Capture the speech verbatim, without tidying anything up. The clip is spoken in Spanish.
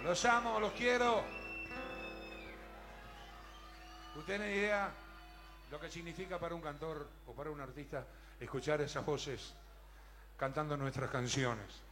Los amo, los quiero. ¿Usted tiene idea lo que significa para un cantor o para un artista escuchar esas voces cantando nuestras canciones?